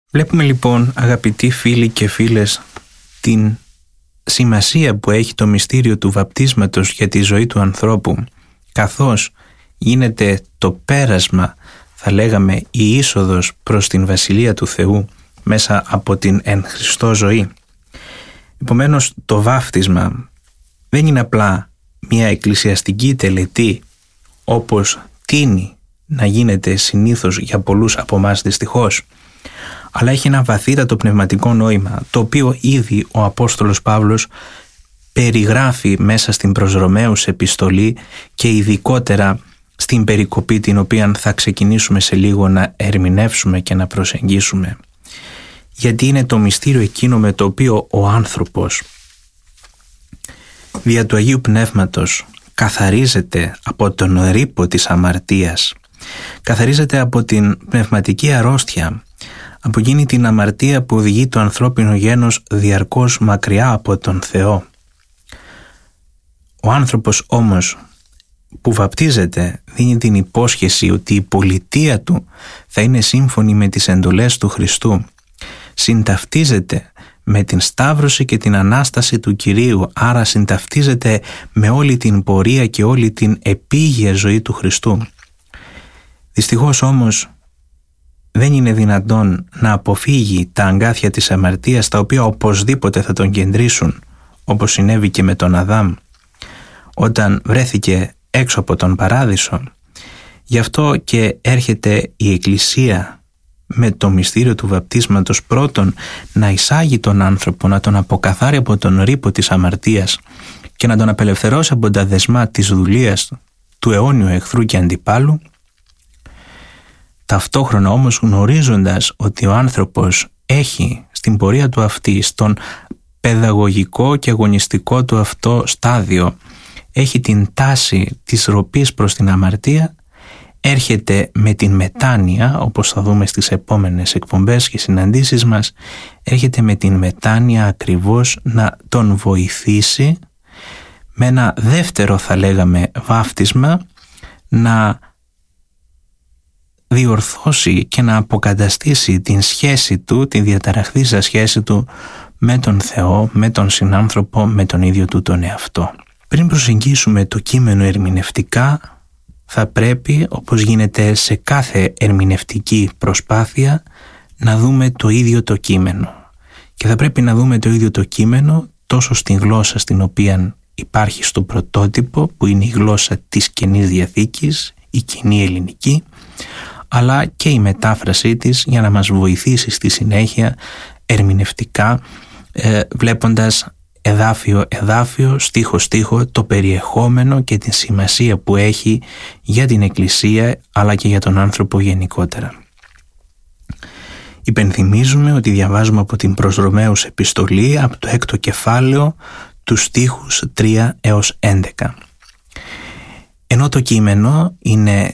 Βλέπουμε λοιπόν, αγαπητοί φίλοι και φίλες, την σημασία που έχει το μυστήριο του βαπτίσματος για τη ζωή του ανθρώπου, καθώς γίνεται το πέρασμα, θα λέγαμε, η είσοδος προς την Βασιλεία του Θεού μέσα από την εν Χριστώ ζωή. Επομένως, το βάφτισμα δεν είναι απλά μια εκκλησιαστική τελετή όπως τείνει να γίνεται συνήθως για πολλούς από εμάς δυστυχώς, αλλά έχει ένα βαθύτατο πνευματικό νόημα, το οποίο ήδη ο Απόστολος Παύλος περιγράφει μέσα στην προς Ρωμαίους επιστολή και ειδικότερα στην περικοπή την οποία θα ξεκινήσουμε σε λίγο να ερμηνεύσουμε και να προσεγγίσουμε. Γιατί είναι το μυστήριο εκείνο με το οποίο ο άνθρωπος δια του Αγίου Πνεύματος καθαρίζεται από τον ρύπο της αμαρτίας, καθαρίζεται από την πνευματική αρρώστια, από εκείνη την αμαρτία που οδηγεί το ανθρώπινο γένος διαρκώς μακριά από τον Θεό. Ο άνθρωπος όμως που βαπτίζεται δίνει την υπόσχεση ότι η πολιτεία του θα είναι σύμφωνη με τις εντολές του Χριστού. Συνταυτίζεται με την σταύρωση και την Ανάσταση του Κυρίου, άρα συνταυτίζεται με όλη την πορεία και όλη την επίγεια ζωή του Χριστού. Δυστυχώς όμως δεν είναι δυνατόν να αποφύγει τα αγκάθια της αμαρτίας, τα οποία οπωσδήποτε θα τον κεντρήσουν, όπως συνέβη και με τον Αδάμ όταν βρέθηκε έξω από τον Παράδεισο. Γι' αυτό και έρχεται η Εκκλησία με το μυστήριο του βαπτίσματος πρώτον να εισάγει τον άνθρωπο, να τον αποκαθάρει από τον ρύπο της αμαρτίας και να τον απελευθερώσει από τα δεσμά της δουλείας του αιώνιου εχθρού και αντιπάλου, ταυτόχρονα όμως γνωρίζοντας ότι ο άνθρωπος έχει στην πορεία του αυτή, στον παιδαγωγικό και αγωνιστικό του αυτό στάδιο, έχει την τάση της ροπής προς την αμαρτία, έρχεται με την μετάνοια, όπως θα δούμε στις επόμενες εκπομπές και συναντήσεις μας, έρχεται με την μετάνοια ακριβώς να τον βοηθήσει με ένα δεύτερο, θα λέγαμε, βάφτισμα, να διορθώσει και να αποκαταστήσει την σχέση του, τη διαταραχθήσα σχέση του με τον Θεό, με τον συνάνθρωπο, με τον ίδιο του τον εαυτό. Πριν προσεγγίσουμε το κείμενο ερμηνευτικά, θα πρέπει, όπως γίνεται σε κάθε ερμηνευτική προσπάθεια, να δούμε το ίδιο το κείμενο. Και θα πρέπει να δούμε το ίδιο το κείμενο τόσο στην γλώσσα στην οποία υπάρχει στο πρωτότυπο, που είναι η γλώσσα της Καινής Διαθήκης, η κοινή ελληνική, αλλά και η μετάφρασή της για να μας βοηθήσει στη συνέχεια ερμηνευτικά, βλέποντας εδάφιο, στίχο, το περιεχόμενο και τη σημασία που έχει για την Εκκλησία αλλά και για τον άνθρωπο γενικότερα. Υπενθυμίζουμε ότι διαβάζουμε από την προς Ρωμαίους επιστολή, από το 6ο κεφάλαιο, τους στίχους 3 έως 11. Ενώ το κείμενο είναι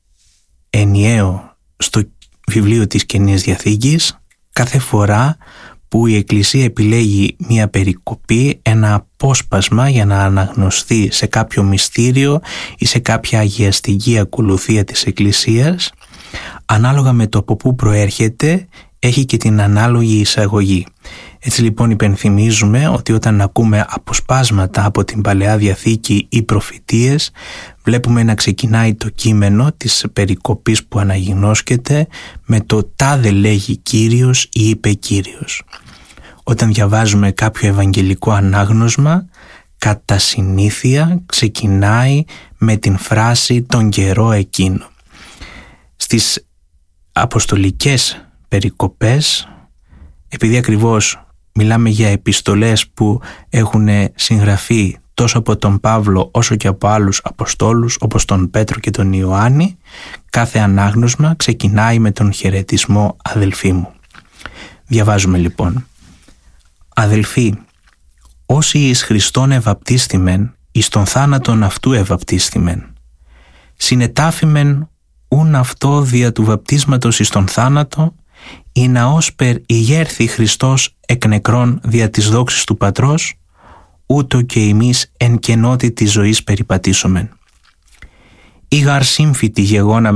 ενιαίο στο βιβλίο της Καινής Διαθήκης, κάθε φορά που η Εκκλησία επιλέγει μία περικοπή, ένα απόσπασμα για να αναγνωστεί σε κάποιο μυστήριο ή σε κάποια αγιαστική ακολουθία της Εκκλησίας, ανάλογα με το από πού προέρχεται, έχει και την ανάλογη εισαγωγή. Έτσι λοιπόν υπενθυμίζουμε ότι όταν ακούμε αποσπάσματα από την Παλαιά Διαθήκη ή προφητείες, βλέπουμε να ξεκινάει το κείμενο της περικοπής που αναγινώσκεται με το «τάδε λέγει Κύριος» ή «είπε Κύριος». Όταν διαβάζουμε κάποιο ευαγγελικό ανάγνωσμα, κατά συνήθεια ξεκινάει με την φράση «τον καιρό εκείνο». Στις αποστολικές περικοπές, επειδή ακριβώς μιλάμε για επιστολές που έχουν συγγραφεί τόσο από τον Παύλο όσο και από άλλους αποστόλους όπως τον Πέτρο και τον Ιωάννη, κάθε ανάγνωσμα ξεκινάει με τον χαιρετισμό «αδελφοί μου». Διαβάζουμε λοιπόν: «Αδελφοί, όσοι εις Χριστόν ευαπτίστημεν, εις τον θάνατον αυτού ευαπτίστημεν. Συνετάφημεν ούν αυτό δια του βαπτίσματος εις τον θάνατο, ή να όσπερ ηγέρθη Χριστός εκ νεκρών δια της δόξης του Πατρός, ούτω και εμείς εν κενότη της ζωής περιπατήσομεν. Ήγαρ σύμφυτη γεγόναμεν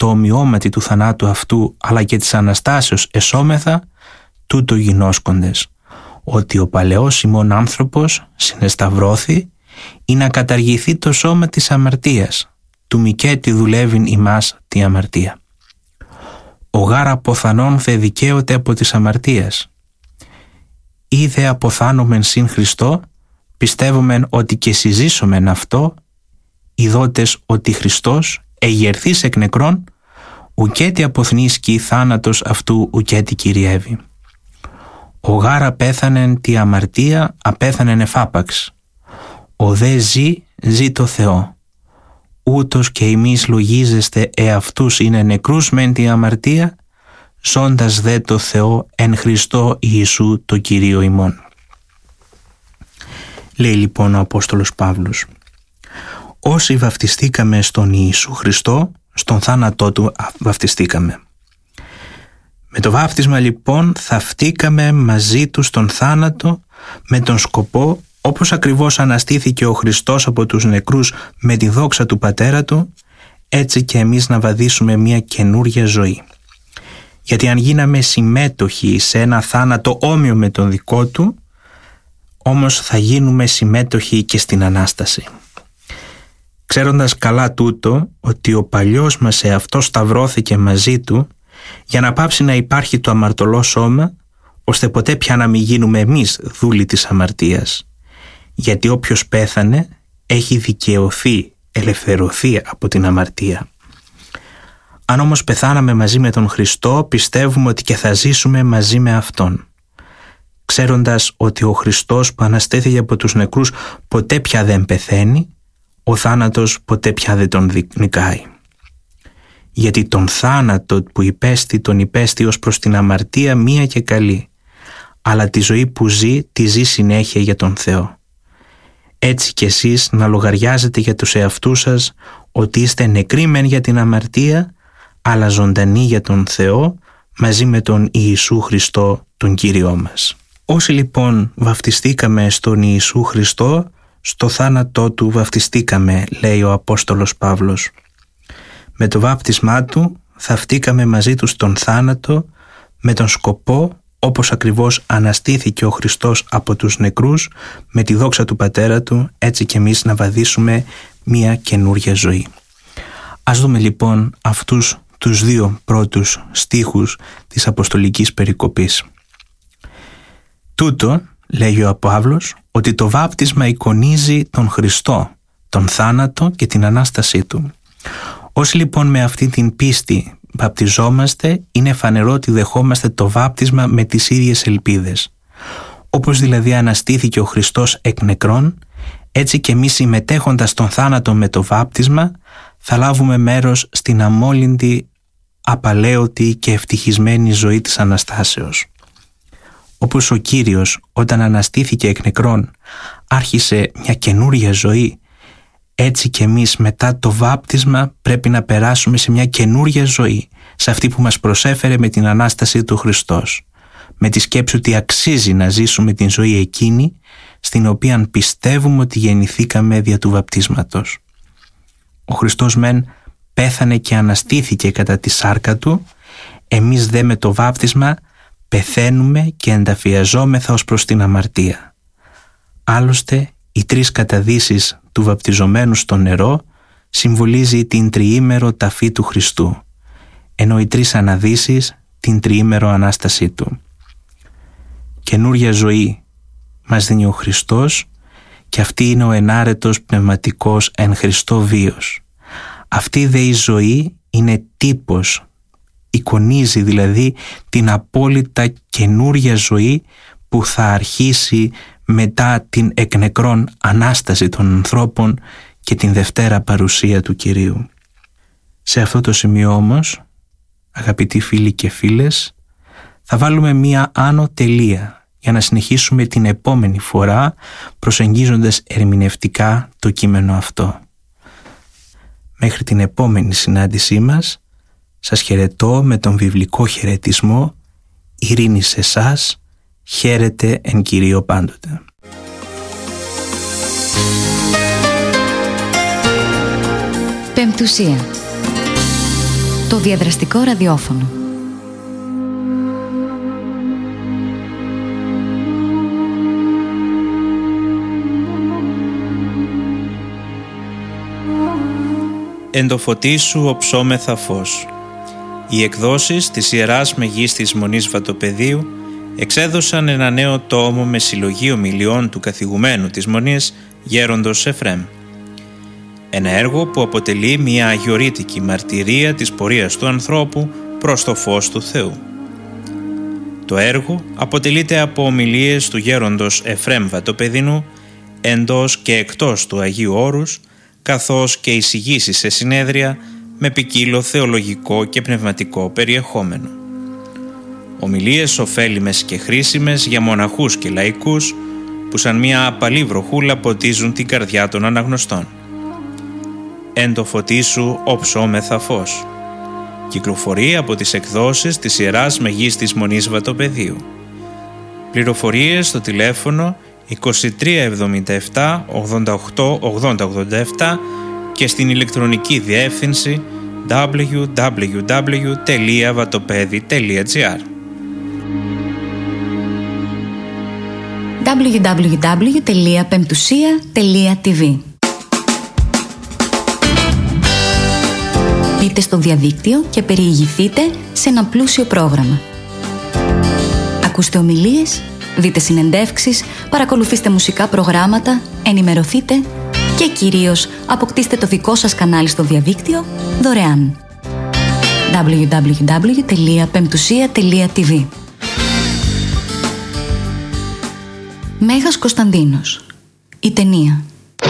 το ομοιώματι του θανάτου αυτού αλλά και της Αναστάσεως εσώμεθα, τούτο γινώσκοντες, ότι ο παλαιός ημών άνθρωπος συνεσταυρώθη ή να καταργηθεί το σώμα της αμαρτίας, του μικέτι δουλεύειν ημάς τη αμαρτία. Ο γάρ αποθανών θε δικαίωται από της αμαρτίας. Ή δε αποθάνομεν συν Χριστό, πιστεύομεν ότι και συζήσομεν αυτό, ειδότες ότι Χριστός εγερθείς εκ νεκρών, ουκέτι αποθνίσκει θάνατος αυτού ουκέτι κυριεύει. Ο γάρ απέθανεν τη αμαρτία, απέθανεν εφάπαξ. Ο δε ζει το Θεό. Ούτως και εμείς λογίζεστε εαυτούς είναι νεκρούς μεν τη αμαρτία, ζώντας δε το Θεό εν Χριστώ Ιησού το Κυρίο ημών. Λέει λοιπόν ο Απόστολος Παύλος: όσοι βαφτιστήκαμε στον Ιησού Χριστό, στον θάνατό του βαφτιστήκαμε. Με το βάφτισμα λοιπόν θαυτήκαμε μαζί του στον θάνατο, με τον σκοπό, όπως ακριβώς αναστήθηκε ο Χριστός από τους νεκρούς με τη δόξα του Πατέρα του, έτσι και εμείς να βαδίσουμε μια καινούρια ζωή. Γιατί αν γίναμε συμμέτοχοι σε ένα θάνατο όμοιο με τον δικό του, όμως θα γίνουμε συμμέτοχοι και στην Ανάσταση. Ξέροντας καλά τούτο, ότι ο παλιός μας εαυτός σταυρώθηκε μαζί του, για να πάψει να υπάρχει το αμαρτωλό σώμα, ώστε ποτέ πια να μην γίνουμε εμείς δούλοι της αμαρτίας. Γιατί όποιος πέθανε έχει δικαιωθεί, ελευθερωθεί από την αμαρτία. Αν όμως πεθάναμε μαζί με τον Χριστό, πιστεύουμε ότι και θα ζήσουμε μαζί με Αυτόν. Ξέροντας ότι ο Χριστός που αναστέθηκε από τους νεκρούς ποτέ πια δεν πεθαίνει, ο θάνατος ποτέ πια δεν τον νικάει. Γιατί τον θάνατο που υπέστη τον υπέστη ως προς την αμαρτία μία και καλή, αλλά τη ζωή που ζει, τη ζει συνέχεια για τον Θεό. Έτσι κι εσείς να λογαριάζετε για τους εαυτούς σας ότι είστε νεκροί μεν για την αμαρτία, αλλά ζωντανοί για τον Θεό μαζί με τον Ιησού Χριστό τον Κύριό μας. Όσοι λοιπόν βαφτιστήκαμε στον Ιησού Χριστό, στο θάνατό του βαφτιστήκαμε, λέει ο Απόστολος Παύλος. Με το βάπτισμά του θαυτήκαμε μαζί του στον θάνατο, με τον σκοπό, όπως ακριβώς αναστήθηκε ο Χριστός από τους νεκρούς με τη δόξα του Πατέρα του, έτσι και εμείς να βαδίσουμε μια καινούρια ζωή. Ας δούμε λοιπόν αυτούς τους δύο πρώτους στίχους της Αποστολικής Περικοπής. Τούτο, λέγει ο Παύλος, ότι το βάπτισμα εικονίζει τον Χριστό, τον θάνατο και την Ανάστασή του. Όσοι λοιπόν με αυτή την πίστη βαπτιζόμαστε, είναι φανερό ότι δεχόμαστε το βάπτισμα με τις ίδιες ελπίδες. Όπως δηλαδή αναστήθηκε ο Χριστός εκ νεκρών, έτσι και εμείς συμμετέχοντας στον θάνατο με το βάπτισμα, θα λάβουμε μέρος στην αμόλυντη, απαλαίωτη και ευτυχισμένη ζωή της Αναστάσεως. Όπως ο Κύριος όταν αναστήθηκε εκ νεκρών άρχισε μια καινούρια ζωή, έτσι και εμείς μετά το βάπτισμα πρέπει να περάσουμε σε μια καινούρια ζωή, σε αυτή που μας προσέφερε με την Ανάσταση του Χριστός, με τη σκέψη ότι αξίζει να ζήσουμε την ζωή εκείνη στην οποία πιστεύουμε ότι γεννηθήκαμε δια του βαπτίσματος. Ο Χριστός μεν πέθανε και αναστήθηκε κατά τη σάρκα του, εμείς δε με το βάπτισμα πεθαίνουμε και ενταφιαζόμεθα ως προς την αμαρτία. Άλλωστε, οι τρεις καταδύσεις του βαπτιζομένου στο νερό συμβολίζει την τριήμερο ταφή του Χριστού, ενώ οι τρεις αναδύσεις την τριήμερο Ανάστασή του. Καινούρια ζωή μας δίνει ο Χριστός και αυτή είναι ο ενάρετος πνευματικός εν Χριστώ βίος. Αυτή δε η ζωή είναι τύπος, εικονίζει δηλαδή την απόλυτα καινούρια ζωή που θα αρχίσει μετά την εκ νεκρών Ανάσταση των ανθρώπων και την Δευτέρα παρουσία του Κυρίου. Σε αυτό το σημείο όμως, αγαπητοί φίλοι και φίλες, θα βάλουμε μία άνω τελεία για να συνεχίσουμε την επόμενη φορά προσεγγίζοντας ερμηνευτικά το κείμενο αυτό. Μέχρι την επόμενη συνάντησή μας, σας χαιρετώ με τον βιβλικό χαιρετισμό «Ειρήνη σε εσάς, χαίρετε εν Κυρίω πάντοτε». Πεμπτουσία. Το διαδραστικό ραδιόφωνο. Εν το φωτί σου οψόμεθα φως. Οι εκδόσεις της Ιεράς Μεγίστης Μονής Βατοπεδίου εξέδωσαν ένα νέο τόμο με συλλογή ομιλιών του καθηγουμένου της Μονής Γέροντος Εφρέμ. Ένα έργο που αποτελεί μια αγιορείτικη μαρτυρία της πορείας του ανθρώπου προς το φως του Θεού. Το έργο αποτελείται από ομιλίες του Γέροντος Εφρέμ Βατοπεδινού εντός και εκτός του Αγίου Όρους, καθώς και εισηγήσεις σε συνέδρια με ποικίλο θεολογικό και πνευματικό περιεχόμενο. Ομιλίες ωφέλιμες και χρήσιμες για μοναχούς και λαϊκούς που σαν μια απαλή βροχούλα ποτίζουν την καρδιά των αναγνωστών. Εν το φωτί σου οψόμεθα φως. Κυκλοφορεί από τις εκδόσεις της Ιεράς Μεγίστης Μονής Βατοπεδίου. Πληροφορίες στο τηλέφωνο 2377 88 8087 και στην ηλεκτρονική διεύθυνση www.vatopedi.gr www.pemptusia.tv. Μπείτε στο διαδίκτυο και περιηγηθείτε σε ένα πλούσιο πρόγραμμα. Ακούστε ομιλίες, δείτε συνεντεύξεις, παρακολουθήστε μουσικά προγράμματα, ενημερωθείτε και κυρίως αποκτήστε το δικό σας κανάλι στο διαδίκτυο δωρεάν. www.pemptusia.tv. Μέγας Κωνσταντίνος. Η ταινία.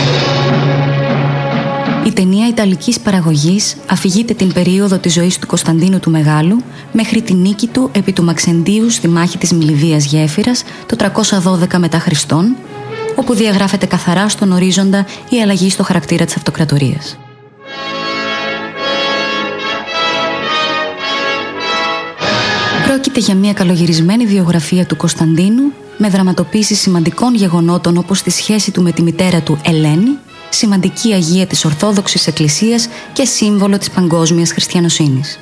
Η ταινία ιταλικής παραγωγής αφηγείται την περίοδο της ζωής του Κωνσταντίνου του Μεγάλου μέχρι τη νίκη του επί του Μαξεντίου στη μάχη της Μιληδίας Γέφυρας το 312 μετά Χριστόν, όπου διαγράφεται καθαρά στον ορίζοντα η αλλαγή στο χαρακτήρα της αυτοκρατορίας. Πρόκειται για μια καλογυρισμένη βιογραφία του Κωνσταντίνου με δραματοποίηση σημαντικών γεγονότων όπως τη σχέση του με τη μητέρα του Ελένη, σημαντική αγία της Ορθόδοξης Εκκλησίας και σύμβολο της παγκόσμιας χριστιανοσύνης.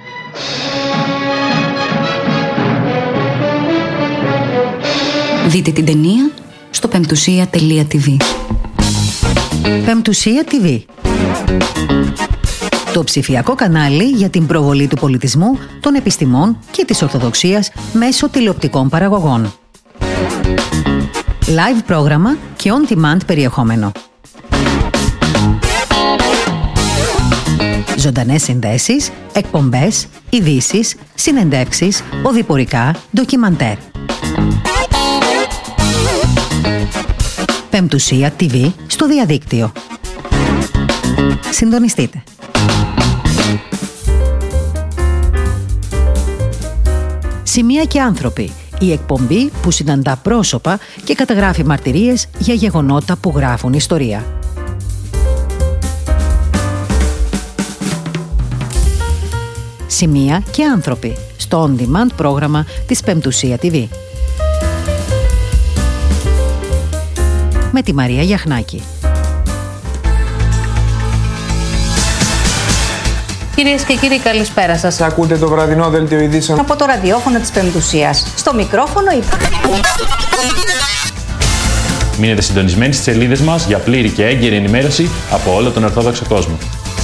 Δείτε την ταινία στο pemptusia.tv. Πεμπτουσία TV. Το ψηφιακό κανάλι για την προβολή του πολιτισμού, των επιστημών και της Ορθοδοξίας μέσω τηλεοπτικών παραγωγών. Live πρόγραμμα και on-demand περιεχόμενο. Ζωντανές συνδέσεις, εκπομπές, ειδήσεις, συνεντεύξεις, οδηπορικά, ντοκιμαντέρ. Πεμπτουσία TV στο διαδίκτυο. Συντονιστείτε. Σημεία και άνθρωποι. Η εκπομπή που συναντά πρόσωπα και καταγράφει μαρτυρίες για γεγονότα που γράφουν ιστορία. Σημεία και άνθρωποι στο on-demand πρόγραμμα της Πεμπτουσία TV. Με τη Μαρία Γιαχνάκη. Κυρίες και κύριοι, καλησπέρα σας. Ακούτε το βραδινό δελτίο ειδήσεων από το ραδιόφωνο της Πεμπτουσίας. Στο μικρόφωνο Μείνετε συντονισμένοι στις σελίδες μας για πλήρη και έγκαιρη ενημέρωση από όλο τον Ορθόδοξο κόσμο.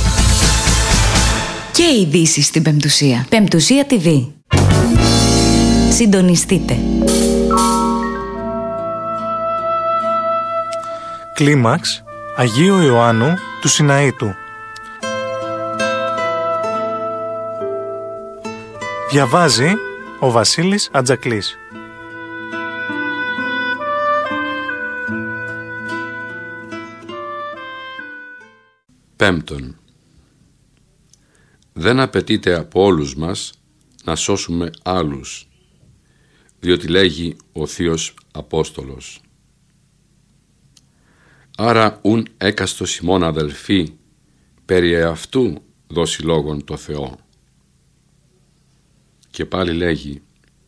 Και ειδήσεις στην Πεμπτουσία. Πεμπτουσία TV. Συντονιστείτε. Κλίμαξ Αγίου Ιωάννου του Σιναήτου. Διαβάζει ο Βασίλης Ατζακλής. Πέμπτον, δεν απαιτείται από όλους μας να σώσουμε άλλους, διότι λέγει ο Θείος Απόστολος. Άρα ουν έκαστος ημών αδελφοί, περί εαυτού δώσει λόγον το Θεό. Και πάλι λέγει,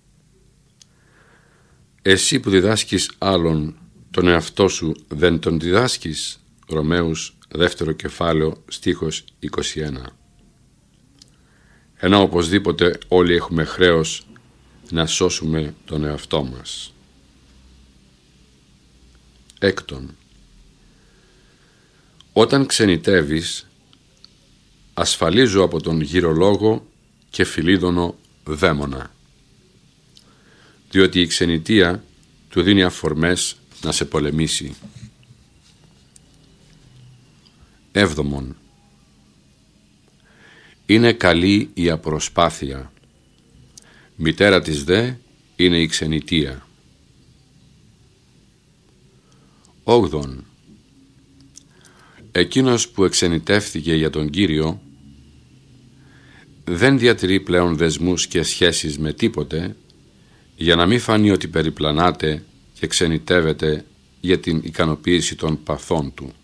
εσύ που διδάσκεις άλλον, τον εαυτό σου δεν τον διδάσκεις. Ρωμαίους 2 κεφάλαιο στίχος 21. ενώ οπωσδήποτε όλοι έχουμε χρέος να σώσουμε τον εαυτό μας. Έκτον, όταν ξενιτεύεις, ασφαλίζω από τον γυρολόγο και φιλίδωνο δαίμονα, διότι η ξενιτεία του δίνει αφορμές να σε πολεμήσει. Έβδομον, είναι καλή η απροσπάθεια, μητέρα της δε είναι η ξενιτεία. Όγδον, εκείνος που εξενιτεύθηκε για τον Κύριο δεν διατηρεί πλέον δεσμούς και σχέσεις με τίποτε, για να μην φανεί ότι περιπλανάται και ξενιτεύεται για την ικανοποίηση των παθών του.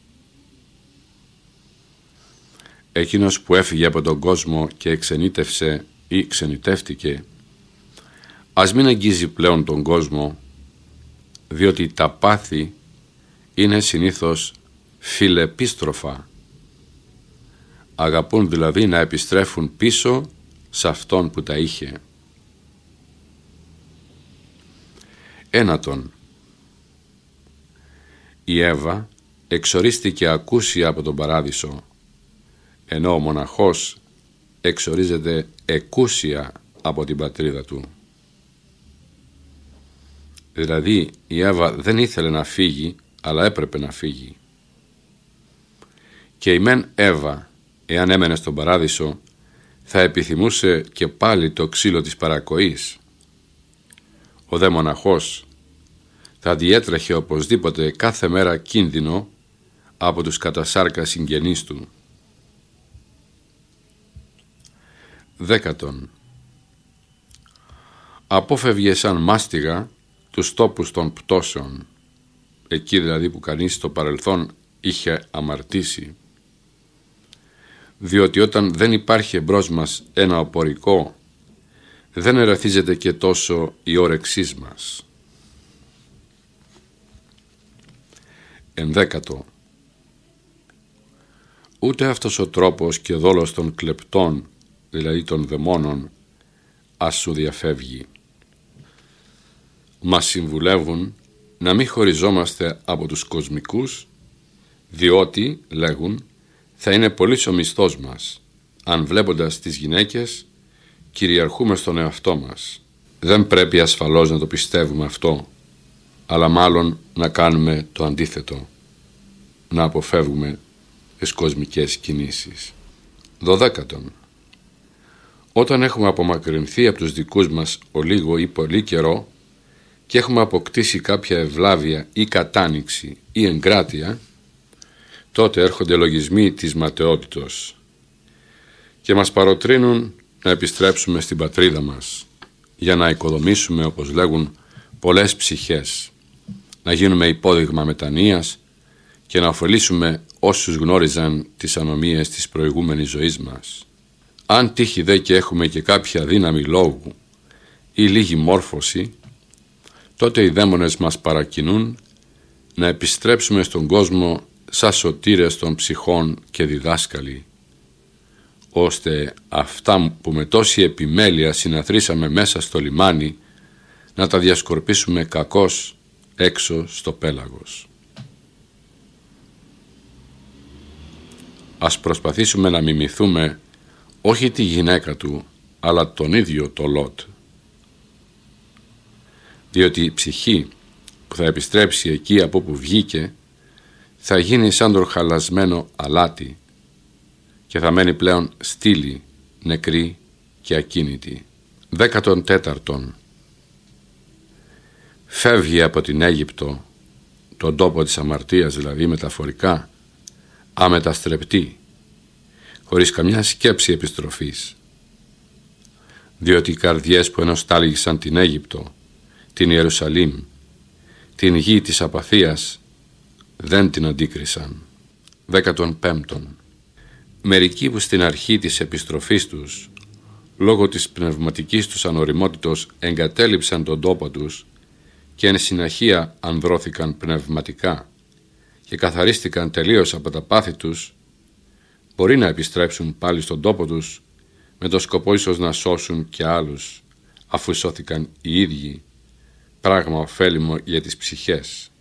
Εκείνος που έφυγε από τον κόσμο και εξενίτευσε ή ξενιτεύτηκε, ας μην αγγίζει πλέον τον κόσμο, διότι τα πάθη είναι συνήθως φιλεπίστροφα. Αγαπούν δηλαδή να επιστρέφουν πίσω σε αυτόν που τα είχε. Ένατον, η Εύα εξορίστηκε ακούσια από τον παράδεισο, ενώ ο μοναχός εξορίζεται εκούσια από την πατρίδα του. Δηλαδή η Εύα δεν ήθελε να φύγει, αλλά έπρεπε να φύγει. Και η μεν Εύα, εάν έμενε στον παράδεισο, θα επιθυμούσε και πάλι το ξύλο της παρακοής. Ο δε μοναχός θα διέτρεχε οπωσδήποτε κάθε μέρα κίνδυνο από τους κατασάρκα συγγενείς του. Δέκατον, απόφευγε σαν μάστιγα τους τόπους των πτώσεων, εκεί δηλαδή που κανείς στο παρελθόν είχε αμαρτήσει, διότι όταν δεν υπάρχει εμπρός μας ένα οπωρικό, δεν ερεθίζεται και τόσο η όρεξής μας. Ενδέκατο, ούτε αυτός ο τρόπος και δόλος των κλεπτών, δηλαδή των δαιμόνων, ας σου διαφεύγει. Μας συμβουλεύουν να μην χωριζόμαστε από τους κοσμικούς, διότι, λέγουν, θα είναι πολύς ο μισθός μας, αν βλέποντας τις γυναίκες κυριαρχούμε στον εαυτό μας. Δεν πρέπει ασφαλώς να το πιστεύουμε αυτό, αλλά μάλλον να κάνουμε το αντίθετο, να αποφεύγουμε τις κοσμικές κινήσεις. 12. Όταν έχουμε απομακρυνθεί από τους δικούς μας ο λίγο ή πολύ καιρό και έχουμε αποκτήσει κάποια ευλάβεια ή κατάνοιξη ή εγκράτεια, τότε έρχονται λογισμοί της ματαιότητος και μας παροτρύνουν να επιστρέψουμε στην πατρίδα μας για να οικοδομήσουμε, όπως λέγουν, πολλές ψυχές, να γίνουμε υπόδειγμα μετανοίας και να ωφελήσουμε όσους γνώριζαν τις ανομίες της προηγούμενης ζωής μας. Αν τύχει δε και έχουμε και κάποια δύναμη λόγου ή λίγη μόρφωση, τότε οι δαίμονες μας παρακινούν να επιστρέψουμε στον κόσμο σαν σωτήρες των ψυχών και διδάσκαλοι, ώστε αυτά που με τόση επιμέλεια συναθρήσαμε μέσα στο λιμάνι να τα διασκορπίσουμε κακώς έξω στο πέλαγος. Ας προσπαθήσουμε να μιμηθούμε όχι τη γυναίκα του, αλλά τον ίδιο το Λότ. Διότι η ψυχή που θα επιστρέψει εκεί από που βγήκε θα γίνει σαν το χαλασμένο αλάτι και θα μένει πλέον στήλη, νεκρή και ακίνητη. 14. Φεύγει από την Αίγυπτο, τον τόπο της αμαρτίας δηλαδή μεταφορικά, αμεταστρεπτή, χωρίς καμιά σκέψη επιστροφής, διότι οι καρδιές που ενοστάλγησαν την Αίγυπτο, την Ιερουσαλήμ, την γη της απαθίας, δεν την αντίκρισαν. 15. Μερικοί που στην αρχή της επιστροφής τους, λόγω της πνευματικής τους ανοριμότητος, εγκατέλειψαν τον τόπο τους και εν συνεχεία ανδρώθηκαν πνευματικά και καθαρίστηκαν τελείως από τα πάθη τους, μπορεί να επιστρέψουν πάλι στον τόπο τους με το σκοπό ίσως να σώσουν και άλλους, αφού σώθηκαν οι ίδιοι, πράγμα ωφέλιμο για τις ψυχές.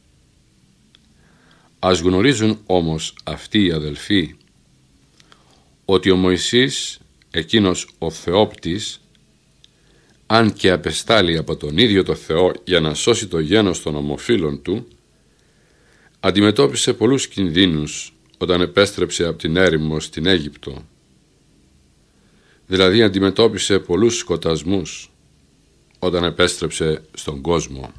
Ας γνωρίζουν όμως αυτοί οι αδελφοί ότι ο Μωυσής, εκείνος ο Θεόπτης, αν και απεστάλει από τον ίδιο το Θεό για να σώσει το γένος των ομοφύλων του, αντιμετώπισε πολλούς κινδύνους όταν επέστρεψε από την έρημο στην Αίγυπτο. Δηλαδή αντιμετώπισε πολλούς σκοτασμούς όταν επέστρεψε στον κόσμο.